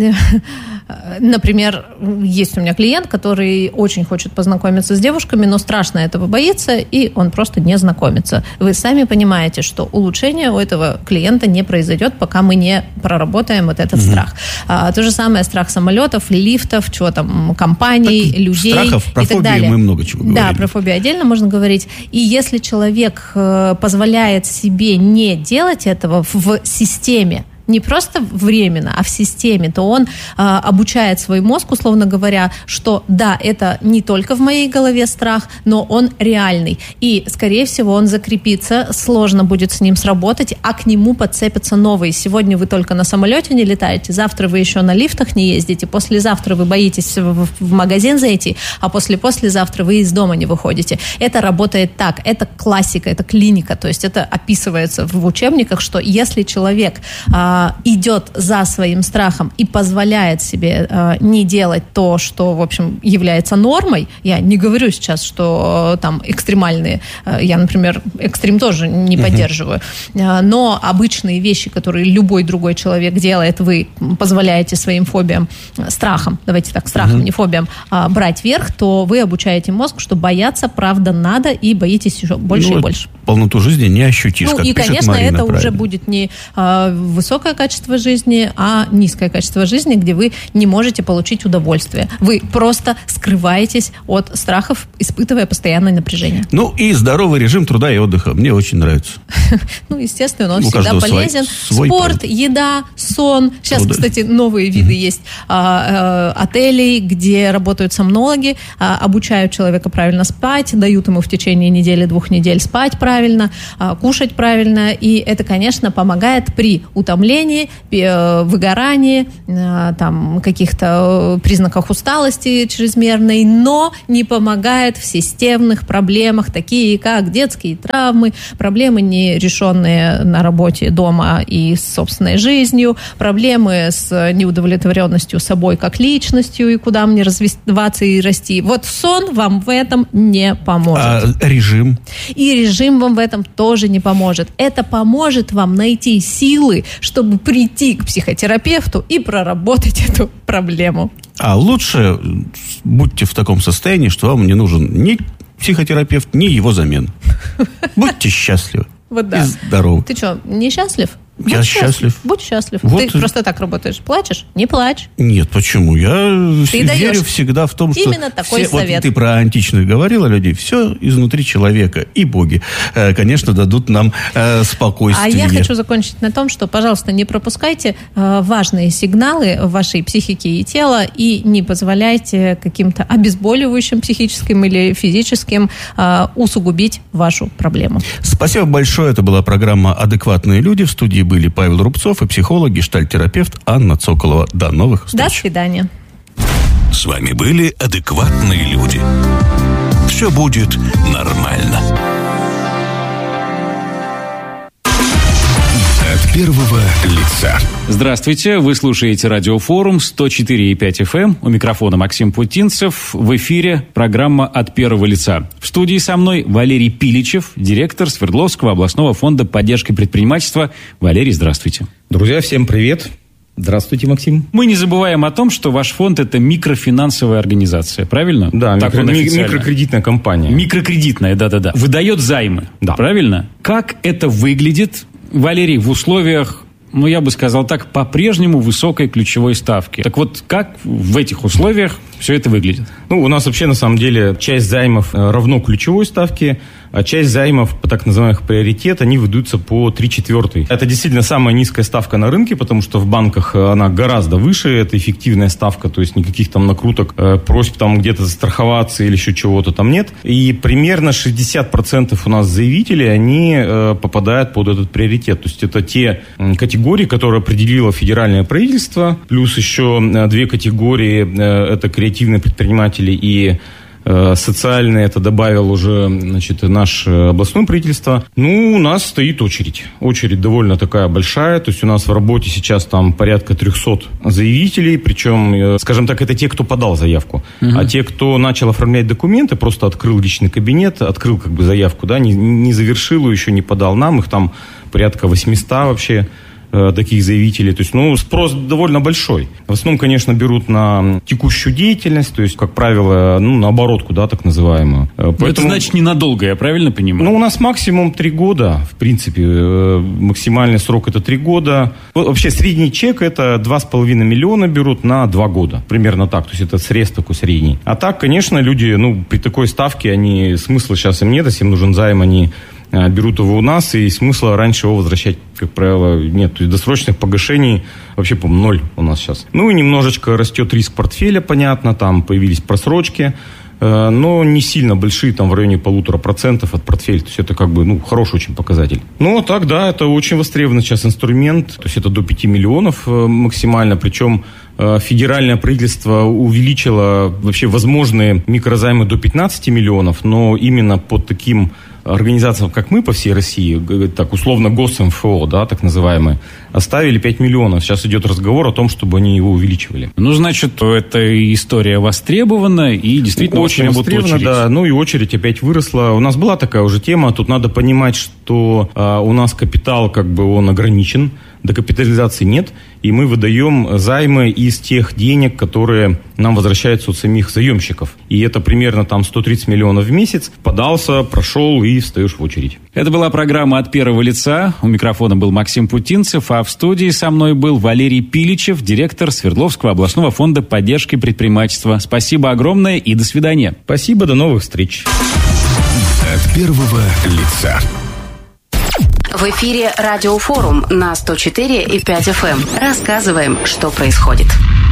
например, есть у меня клиент, который очень хочет познакомиться с девушками, но страшно этого боится, и он просто не знакомится. Вы сами понимаете, что улучшение у этого клиента не произойдет, пока мы не проработаем вот этот страх. То же самое страх самолетов, лифтов, чего там, компаний, людей страхов, про и так далее. Мы много чего говорим. Да, про фобию отдельно можно говорить. И если человек позволяет себе не делать этого в системе, не просто временно, а в системе, то он обучает свой мозг, условно говоря, что да, это не только в моей голове страх, но он реальный. И, скорее всего, он закрепится, сложно будет с ним сработать, а к нему подцепятся новые. Сегодня вы только на самолете не летаете, завтра вы еще на лифтах не ездите, послезавтра вы боитесь в магазин зайти, а послезавтра вы из дома не выходите. Это работает так, это классика, это клиника, то есть это описывается в учебниках, что если человек идет за своим страхом и позволяет себе не делать то, что, в общем, является нормой, я не говорю сейчас, что там экстремальные, я, например, экстрим тоже не поддерживаю, но обычные вещи, которые любой другой человек делает, вы позволяете своим фобиям, страхам, давайте так, страхам, не фобиям, брать верх, то вы обучаете мозг, что бояться, правда, надо, и боитесь еще больше и больше. Полноту жизни не ощутишь, как и, пишет конечно, Марина, это правильно. уже будет не высокое качество жизни, а низкое качество жизни, где вы не можете получить удовольствие. Вы просто скрываетесь от страхов, испытывая постоянное напряжение. Ну и здоровый режим труда и отдыха. Мне очень нравится. Ну, естественно, он всегда полезен. Свой Спорт, еда, сон. Сейчас, кстати, новые виды есть отелей, где работают сомнологи, обучают человека правильно спать, дают ему в течение недели, 2 недель спать правильно, кушать правильно. И это, конечно, помогает при утомлении, выгорании, там, каких-то признаках усталости чрезмерной, но не помогает в системных проблемах, такие как детские травмы, проблемы, не решенные на работе, дома и с собственной жизнью, проблемы с неудовлетворенностью собой как личностью, и куда мне развиваться и расти. Вот сон вам в этом не поможет. А режим? И режим вам в этом тоже не поможет. Это поможет вам найти силы, чтобы прийти к психотерапевту и проработать эту проблему. А лучше будьте в таком состоянии, что вам не нужен ни психотерапевт, ни его замена. Будьте счастливы и здоровы. Ты что, не счастлив? Я счастлив. Будь счастлив. Вот. Ты просто так работаешь. Плачешь? Не плачь. Нет, почему? Я верю всегда в том, что... Именно такой совет. Вот ты про античных говорила людей. Все изнутри человека. И боги, конечно, дадут нам спокойствие. А я хочу закончить на том, что, пожалуйста, не пропускайте важные сигналы в вашей психике и тела и не позволяйте каким-то обезболивающим психическим или физическим усугубить вашу проблему. Спасибо большое. Это была программа «Адекватные люди». В студии были Павел Рубцов и психолог, гештальт-терапевт Анна Цоколова. До новых встреч. До свидания. С вами были «Адекватные люди». Все будет нормально. От первого лица. Здравствуйте, вы слушаете радиофорум 104,5 FM. У микрофона Максим Путинцев. В эфире программа «От первого лица». В студии со мной Валерий Пиличев, директор Свердловского областного фонда поддержки предпринимательства. Валерий, здравствуйте. Друзья, всем привет. Здравствуйте, Максим. Мы не забываем о том, что ваш фонд – это микрофинансовая организация, правильно? Да, микрокредитная компания. Микрокредитная, да-да-да. Выдает займы, да. Правильно? Как это выглядит, Валерий, в условиях, ну, я бы сказал так, по-прежнему высокой ключевой ставки? Так вот, как в этих условиях все это выглядит? Ну, у нас вообще, на самом деле, часть займов равно ключевой ставке, а часть займов по так называемых приоритет, они выдаются по 3/4. Это действительно самая низкая ставка на рынке, потому что в банках она гораздо выше, это эффективная ставка, то есть никаких там накруток, просьб там где-то застраховаться или еще чего-то там нет. И примерно 60% у нас заявителей, они попадают под этот приоритет. То есть это те категории, которые определило федеральное правительство, плюс еще 2 категории, это креативные предприниматели и социальные, это добавил уже, значит, наше областное правительство. Ну, у нас стоит очередь. Очередь довольно такая большая. То есть у нас в работе сейчас там порядка 300 заявителей. Причем, скажем так, это те, кто подал заявку. А те, кто начал оформлять документы, просто открыл личный кабинет, открыл как бы заявку, да, не завершил ее, еще не подал нам. Их там порядка 800 вообще. Таких заявителей. То есть, ну, спрос довольно большой. В основном, конечно, берут на текущую деятельность, то есть, как правило, ну, на оборотку, да, так называемую. Поэтому... Это значит ненадолго, я правильно понимаю? Ну, у нас максимум 3 года, в принципе. Максимальный срок это 3 года. Вообще, средний чек это 2,5 миллиона берут на 2 года. Примерно так. То есть, это срез такой средний. А так, конечно, люди, ну, при такой ставке, они, смысла сейчас им нет, если им нужен займ, они берут его у нас, и смысла раньше его возвращать, как правило, нет. То есть досрочных погашений вообще, по-моему, 0 у нас сейчас. Ну и немножечко растет риск портфеля, понятно, там появились просрочки, но не сильно большие, там в районе 1,5% от портфеля. То есть это как бы, ну, хороший очень показатель. Ну, а так, да, это очень востребованный сейчас инструмент. То есть это до 5 миллионов максимально, причем федеральное правительство увеличило вообще возможные микрозаймы до 15 миллионов, но именно под таким организациям, как мы по всей России, так условно ГосМФО, да, так называемые, оставили 5 миллионов. Сейчас идет разговор о том, чтобы они его увеличивали. Ну, значит, эта история востребована и действительно очень востребована, да. Ну и очередь опять выросла. У нас была такая уже тема. Тут надо понимать, что у нас капитал, как бы он ограничен, докапитализации нет, и мы выдаем займы из тех денег, которые нам возвращаются от самих заемщиков. И это примерно там 130 миллионов в месяц. Подался, прошел и встаешь в очередь. Это была программа «От первого лица». У микрофона был Максим Путинцев, а в студии со мной был Валерий Пиличев, директор Свердловского областного фонда поддержки предпринимательства. Спасибо огромное и до свидания. Спасибо, до новых встреч. От первого лица. В эфире Радиофорум на 104,5 FM. Рассказываем, что происходит.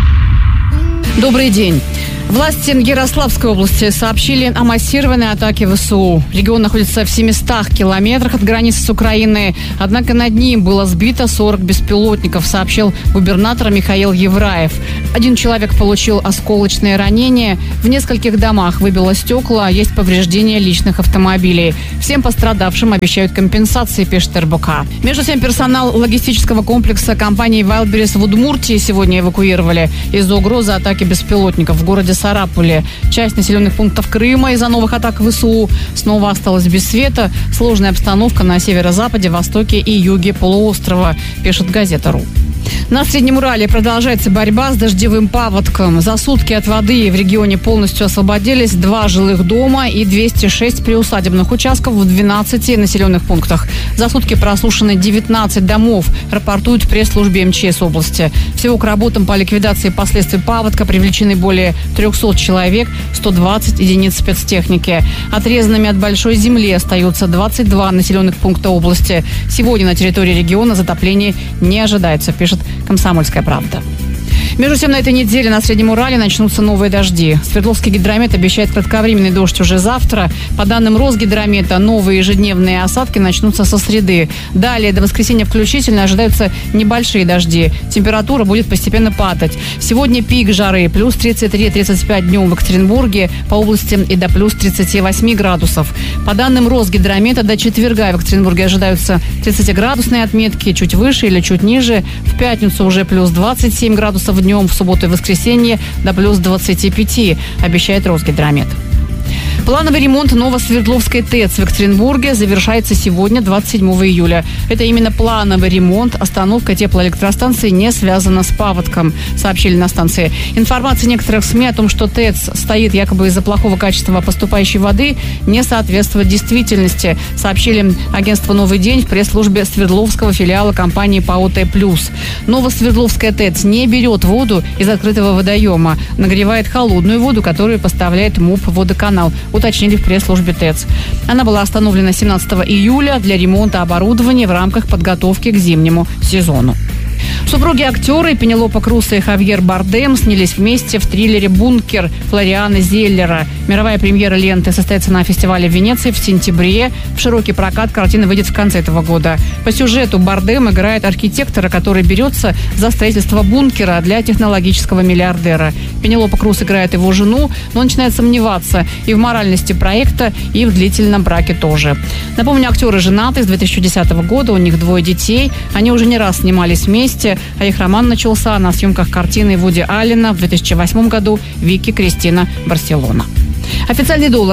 Добрый день. Власти Ярославской области сообщили о массированной атаке ВСУ. Регион находится в 700 километрах от границы с Украиной. Однако над ним было сбито 40 беспилотников, сообщил губернатор Михаил Евраев. 1 человек получил осколочные ранения. В нескольких домах выбило стекла, есть повреждения личных автомобилей. Всем пострадавшим обещают компенсации, пишет РБК. Между тем, персонал логистического комплекса компании Wildberries в Удмуртии сегодня эвакуировали из-за угрозы атаки беспилотников в городе Сарапуле. Часть населенных пунктов Крыма из-за новых атак ВСУ снова осталась без света. Сложная обстановка на северо-западе, востоке и юге полуострова, пишет газета.ру. На Среднем Урале продолжается борьба с дождевым паводком. За сутки от воды в регионе полностью освободились 2 жилых дома и 206 приусадебных участков в 12 населенных пунктах. За сутки просушены 19 домов, рапортуют в пресс-службе МЧС области. Всего к работам по ликвидации последствий паводка привлечены более 300 человек, 120 единиц спецтехники. Отрезанными от большой земли остаются 22 населенных пункта области. Сегодня на территории региона затопление не ожидается, пишет «Комсомольская правда». Между тем, на этой неделе на Среднем Урале начнутся новые дожди. Свердловский гидромет обещает кратковременный дождь уже завтра. По данным Росгидромета, новые ежедневные осадки начнутся со среды. Далее, до воскресенья включительно, ожидаются небольшие дожди. Температура будет постепенно падать. Сегодня пик жары, плюс 33-35 днем в Екатеринбурге, по области и до плюс 38 градусов. По данным Росгидромета, до четверга в Екатеринбурге ожидаются 30-градусные отметки, чуть выше или чуть ниже. В пятницу уже плюс 27 градусов днем, в субботу и воскресенье до плюс 25, обещает Росгидромет. Плановый ремонт Новосвердловской ТЭЦ в Екатеринбурге завершается сегодня, 27 июля. Это именно плановый ремонт. Остановка теплоэлектростанции не связана с паводком, сообщили на станции. Информация некоторых СМИ о том, что ТЭЦ стоит якобы из-за плохого качества поступающей воды, не соответствует действительности, сообщили агентство «Новый день» в пресс-службе Свердловского филиала компании ПАО «Т+». Новосвердловская ТЭЦ не берет воду из открытого водоема, нагревает холодную воду, которую поставляет МУП «Водоканал», уточнили в пресс-службе ТЭЦ. Она была остановлена 17 июля для ремонта оборудования в рамках подготовки к зимнему сезону. Супруги актеры Пенелопа Крус и Хавьер Бардем снялись вместе в триллере «Бункер» Флориана Зеллера. Мировая премьера ленты состоится на фестивале в Венеции в сентябре. В широкий прокат картина выйдет в конце этого года. По сюжету Бардем играет архитектора, который берется за строительство бункера для технологического миллиардера. Пенелопа Крус играет его жену, но начинает сомневаться и в моральности проекта, и в длительном браке тоже. Напомню, актеры женаты с 2010 года, у них 2 детей. Они уже не раз снимались вместе, а их роман начался на съемках картины Вуди Аллена в 2008 году «Вики Кристина Барселона». Официальный доллар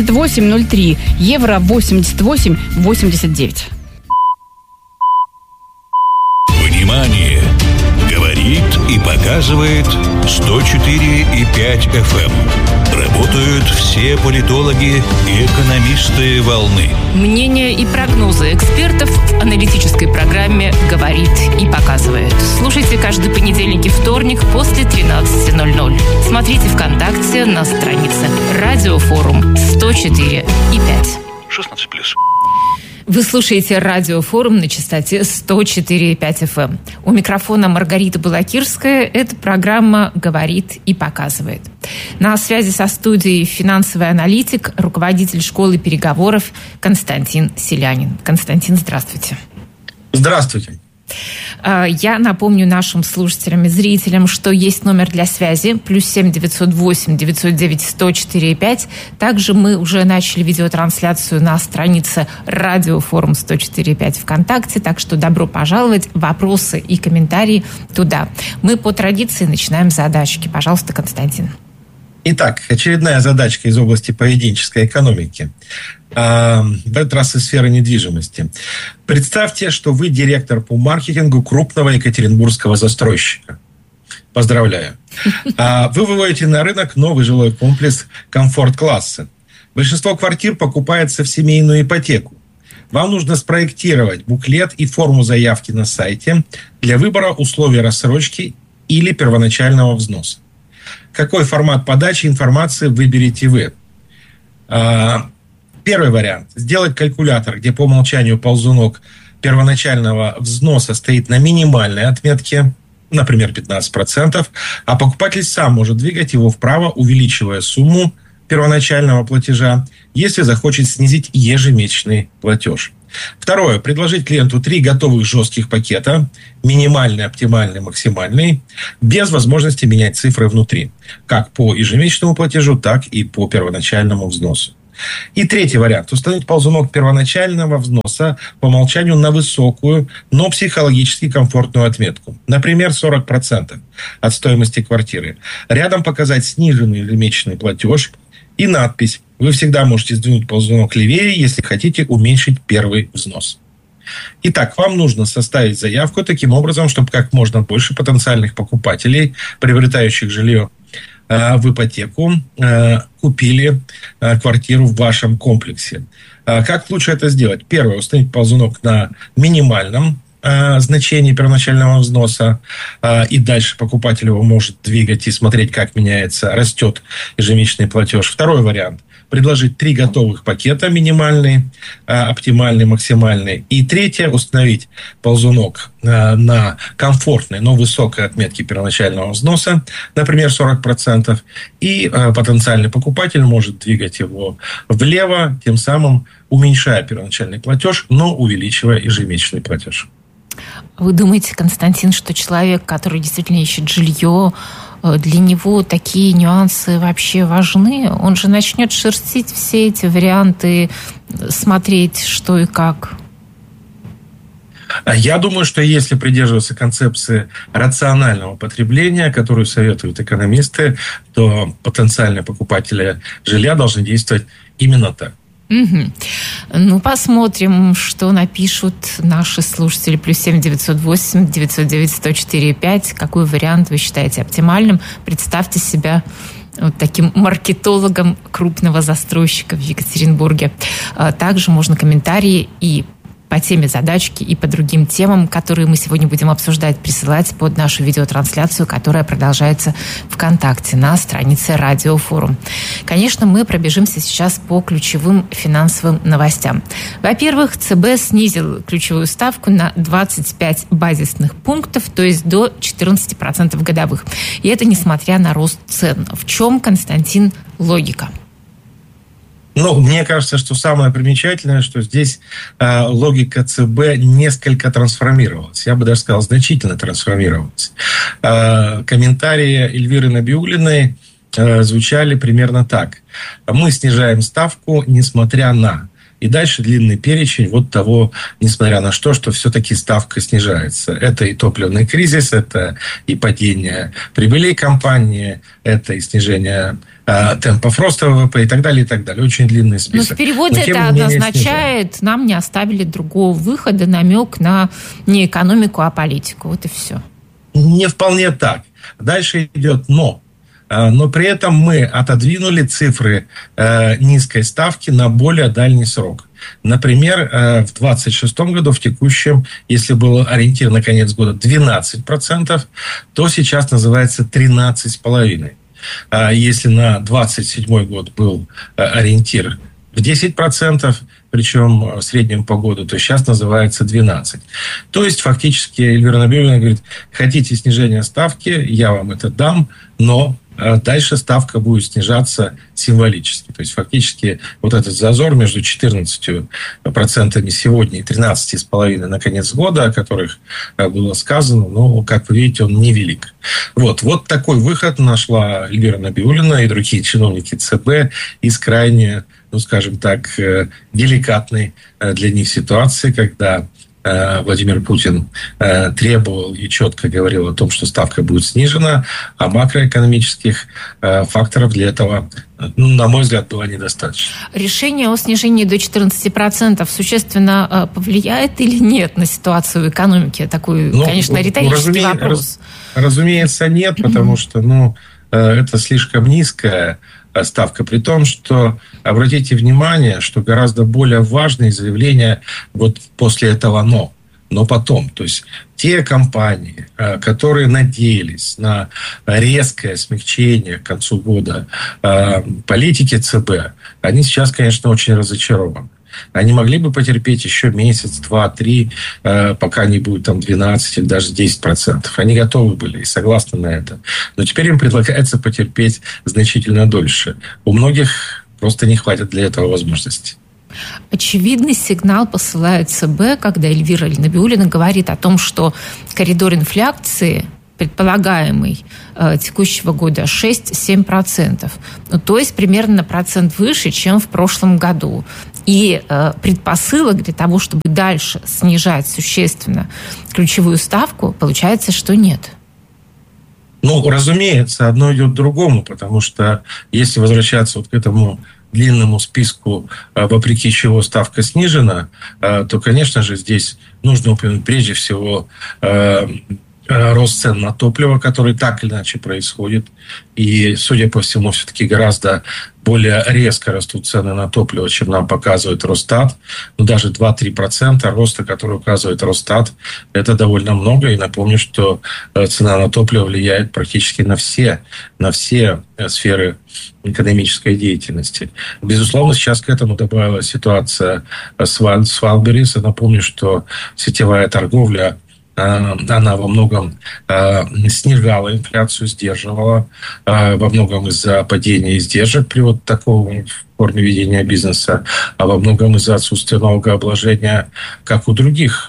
78.03, евро 88.89. Внимание! Говорит и показывает 104,5 FM. Работают все политологи и экономисты волны. Мнения и прогнозы экспертов в аналитической программе «Говорит и показывает». Слушайте каждый понедельник и вторник после 13:00. Смотрите ВКонтакте на странице «Радиофорум» 104,5. 16+. Вы слушаете Радиофорум на частоте 104,5 FM. У микрофона Маргарита Балакирская. Эта программа «Говорит и показывает». На связи со студией финансовый аналитик, руководитель школы переговоров Константин Селянин. Константин, здравствуйте. Здравствуйте. Я напомню нашим слушателям и зрителям, что есть номер для связи +7 908 909 104 5. Также мы уже начали видеотрансляцию на странице Радиофорум 104.5 ВКонтакте, так что добро пожаловать, вопросы и комментарии туда. Мы по традиции начинаем с задачки. Пожалуйста, Константин. Итак, очередная задачка из области поведенческой экономики. В этот раз из сферы недвижимости. Представьте, что вы директор по маркетингу крупного екатеринбургского застройщика. Поздравляю. Вы выводите на рынок новый жилой комплекс комфорт-класса. Большинство квартир покупается в семейную ипотеку. Вам нужно спроектировать буклет и форму заявки на сайте для выбора условий рассрочки или первоначального взноса. Какой формат подачи информации выберете вы? Первый вариант. Сделать калькулятор, где по умолчанию ползунок первоначального взноса стоит на минимальной отметке, например, 15%, а покупатель сам может двигать его вправо, увеличивая сумму первоначального платежа, если захочет снизить ежемесячный платеж. Второе. Предложить клиенту 3 готовых жестких пакета, минимальный, оптимальный, максимальный, без возможности менять цифры внутри, как по ежемесячному платежу, так и по первоначальному взносу. И третий вариант. Установить ползунок первоначального взноса по умолчанию на высокую, но психологически комфортную отметку. Например, 40% от стоимости квартиры. Рядом показать сниженный ежемесячный платеж и надпись: вы всегда можете сдвинуть ползунок левее, если хотите уменьшить первый взнос. Итак, вам нужно составить заявку таким образом, чтобы как можно больше потенциальных покупателей, приобретающих жилье в ипотеку, купили квартиру в вашем комплексе. Как лучше это сделать? Первое. Установить ползунок на минимальном значении первоначального взноса, и дальше покупатель его может двигать и смотреть, как меняется, растет ежемесячный платеж. Второй вариант. Предложить 3 готовых пакета: минимальный, оптимальный, максимальный. И третье. Установить ползунок на комфортной, но высокой отметке первоначального взноса, например, 40%. И потенциальный покупатель может двигать его влево, тем самым уменьшая первоначальный платеж, но увеличивая ежемесячный платеж. Вы думаете, Константин, что человек, который действительно ищет жилье, для него такие нюансы вообще важны? Он же начнет шерстить все эти варианты, смотреть, что и как. Я думаю, что если придерживаться концепции рационального потребления, которую советуют экономисты, то потенциальные покупатели жилья должны действовать именно так. Угу. Ну, посмотрим, что напишут наши слушатели. +7 908 909 104 5. Какой вариант вы считаете оптимальным? Представьте себя вот таким маркетологом крупного застройщика в Екатеринбурге. Также можно комментарии и по теме задачки, и по другим темам, которые мы сегодня будем обсуждать, присылать под нашу видеотрансляцию, которая продолжается ВКонтакте на странице Радиофорум. Конечно, мы пробежимся сейчас по ключевым финансовым новостям. Во-первых, ЦБ снизил ключевую ставку на 25 базисных пунктов, то есть до 14% годовых. И это несмотря на рост цен. В чем, Константин, логика? Ну, мне кажется, что самое примечательное, что здесь логика ЦБ несколько трансформировалась. Я бы даже сказал, значительно трансформировалась. Комментарии Эльвиры Набиуллиной звучали примерно так. Мы снижаем ставку, несмотря на... И дальше длинный перечень вот того, несмотря на что все-таки ставка снижается. Это и топливный кризис, это и падение прибылей компании, это и снижение темпов роста ВВП и так далее, и так далее. Очень длинный список. Но в переводе это означает, нам не оставили другого выхода, намек на не экономику, а политику. Вот и все. Не вполне так. Дальше идет «но». Но при этом мы отодвинули цифры низкой ставки на более дальний срок. Например, в 2026 году, в текущем, если был ориентир на конец года 12%, то сейчас называется 13,5%. Если на 2027 год был ориентир в 10%, причем в среднем по году, то сейчас называется 12%. То есть, фактически, Эльвира Набиуллина говорит, хотите снижение ставки, я вам это дам, но дальше ставка будет снижаться символически. То есть фактически вот этот зазор между 14% сегодня и 13,5% на конец года, о которых было сказано, но, как вы видите, он невелик. Вот такой выход нашла Эльвира Набиуллина и другие чиновники ЦБ из крайне, скажем так, деликатной для них ситуации, когда Владимир Путин требовал и четко говорил о том, что ставка будет снижена, а макроэкономических факторов для этого, на мой взгляд, было недостаточно. Решение о снижении до 14% существенно повлияет или нет на ситуацию в экономике? Такой, конечно, риторический вопрос. Разумеется, нет, потому что это слишком низкая ставка, при том, что, обратите внимание, что гораздо более важные заявления вот после этого но потом. То есть те компании, которые надеялись на резкое смягчение к концу года политики ЦБ, они сейчас, конечно, очень разочарованы. Они могли бы потерпеть еще месяц, 2, 3, пока не будет там 12 или даже 10%. Они готовы были и согласны на это. Но теперь им предлагается потерпеть значительно дольше. У многих просто не хватит для этого возможности. Очевидный сигнал посылает ЦБ, когда Эльвира Набиуллина говорит о том, что коридор инфляции предполагаемый текущего года 6-7%. То есть примерно на процент выше, чем в прошлом году. И предпосылок для того, чтобы дальше снижать существенно ключевую ставку, получается, что нет. Разумеется, одно идет к другому, потому что если возвращаться вот к этому длинному списку, вопреки чего ставка снижена, то, конечно же, здесь нужно упомянуть прежде всего рост цен на топливо, который так или иначе происходит. И, судя по всему, все-таки гораздо более резко растут цены на топливо, чем нам показывает Росстат. Даже 2-3% роста, который указывает Росстат, это довольно много. И напомню, что цена на топливо влияет практически на все сферы экономической деятельности. Безусловно, сейчас к этому добавилась ситуация с Wildberries. Напомню, что сетевая торговля, она во многом снижала инфляцию, сдерживала, во многом из-за падения издержек при вот такой форме ведения бизнеса, а во многом из-за отсутствия налогообложения, как у других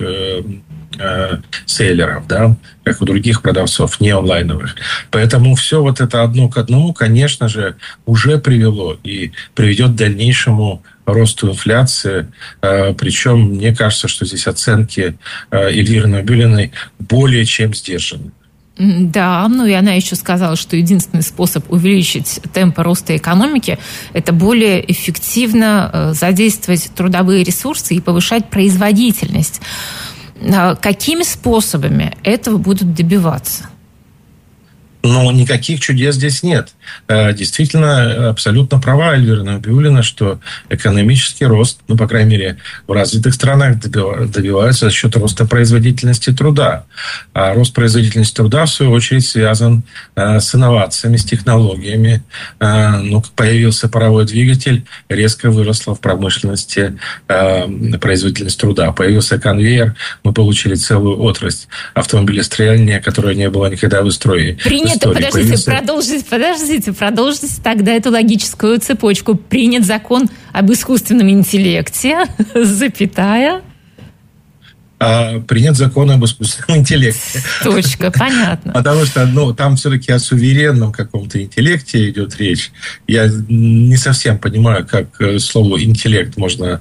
селлеров, да, как у других продавцов, не онлайновых. Поэтому все вот это одно к одному, конечно же, уже привело и приведет к дальнейшему росту инфляции. Причем, мне кажется, что здесь оценки Эльвиры Набиуллиной более чем сдержаны. Да, и она еще сказала, что единственный способ увеличить темпы роста экономики – это более эффективно задействовать трудовые ресурсы и повышать производительность. Какими способами этого будут добиваться? Никаких чудес здесь нет. Действительно, абсолютно права Эльвира Набиуллина, что экономический рост, по крайней мере, в развитых странах добивается за счет роста производительности труда. А рост производительности труда, в свою очередь, связан с инновациями, с технологиями. Появился паровой двигатель, резко выросла в промышленности производительность труда. Появился конвейер, мы получили целую отрасль автомобилестроения, которая не была никогда в строе. Продолжите тогда эту логическую цепочку. Принят закон об искусственном интеллекте, запятая. Принят закон об искусственном интеллекте. Точка, понятно. Потому что там все-таки о суверенном каком-то интеллекте идет речь. Я не совсем понимаю, как слово «интеллект» можно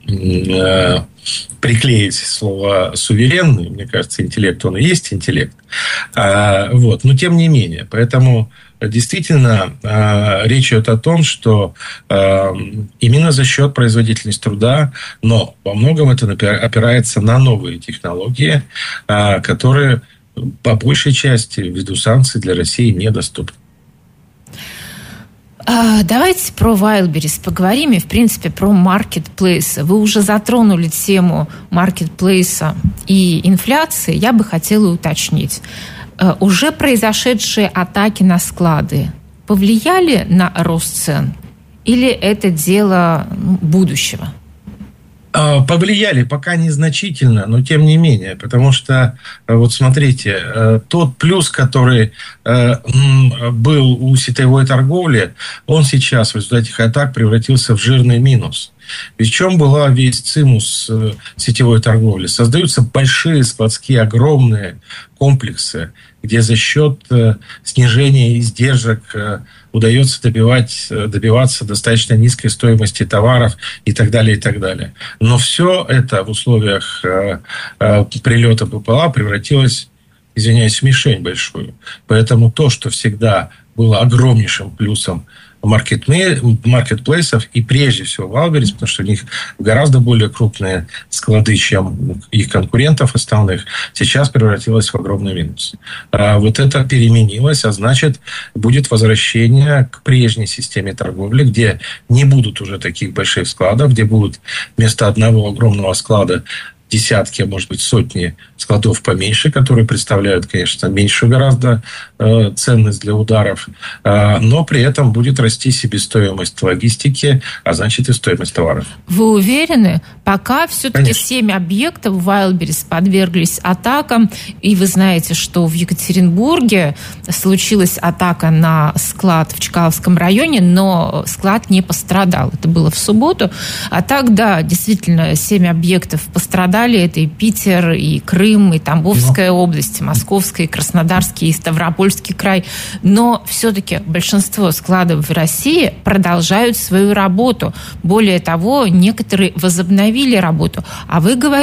приклеить слово «суверенный». Мне кажется, интеллект, он и есть интеллект. Но тем не менее. Поэтому действительно речь идет о том, что именно за счет производительности труда, но во многом это опирается на новые технологии, которые по большей части ввиду санкций для России недоступны. Давайте про Wildberries поговорим и, в принципе, про маркетплейсы. Вы уже затронули тему маркетплейса и инфляции. Я бы хотела уточнить. Уже произошедшие атаки на склады повлияли на рост цен? Или это дело будущего? Повлияли пока незначительно, но тем не менее. Потому что, вот смотрите, тот плюс, который был у сетевой торговли, он сейчас в результате этих атак превратился в жирный минус. Ведь в чем была весь цимус сетевой торговли? Создаются большие складские, огромные комплексы, где за счет снижения издержек удается добиваться достаточно низкой стоимости товаров и так далее, и так далее. Но все это в условиях прилета БПЛА превратилось, извиняюсь, в мишень большую. Поэтому то, что всегда было огромнейшим плюсом маркетплейсов и прежде всего Вайлберрис, потому что у них гораздо более крупные склады, чем их конкурентов основных, сейчас превратилось в огромный минус. Вот это переменилось, а значит, будет возвращение к прежней системе торговли, где не будут уже таких больших складов, где будут вместо одного огромного склада десятки, а может быть сотни складов поменьше, которые представляют, конечно, меньшую гораздо ценность для ударов, но при этом будет расти себестоимость логистики, а значит и стоимость товаров. Вы уверены? Пока все-таки 7 объектов Вайлберрис подверглись атакам, и вы знаете, что в Екатеринбурге случилась атака на склад в Чкаловском районе, но склад не пострадал. Это было в субботу. А так, да, действительно, 7 объектов пострадали. Это и Питер, и Крым, и Тамбовская область, и Московская, и Краснодарский, и Ставропольский край. Но все-таки большинство складов в России продолжают свою работу. Более того, некоторые возобновили работу. А вы говорите,